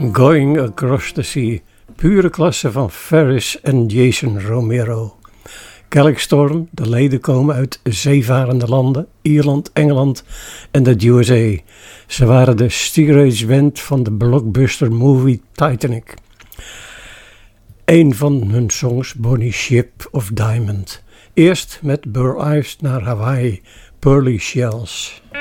Going Across the Sea, pure klasse van Ferris en Jason Romero. Kelk Storm, de leden komen uit zeevarende landen, Ierland, Engeland en de USA. Ze waren de steerage band van de blockbuster movie Titanic. Een van hun songs, Bonnie Ship of Diamond. Eerst met Burr Ives naar Hawaii, Pearly Shells.